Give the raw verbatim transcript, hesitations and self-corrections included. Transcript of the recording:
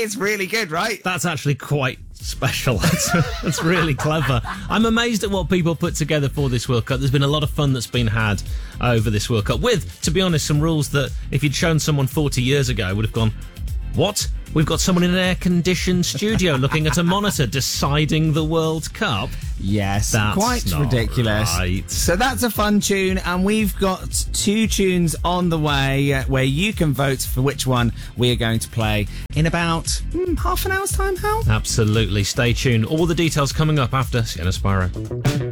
It's really good, right? That's actually quite special. That's, that's really clever. I'm amazed at what people put together for this World Cup. There's been a lot of fun that's been had over this World Cup with, to be honest, some rules that if you'd shown someone forty years ago would have gone, what? We've got someone in an air-conditioned studio looking at a monitor deciding the World Cup? Yes, That's quite not ridiculous. right. So that's a fun tune, and we've got two tunes on the way uh, where you can vote for which one we are going to play in about hmm, half an hour's time, Hal? Absolutely. Stay tuned. All the details coming up after Sienna Spyro.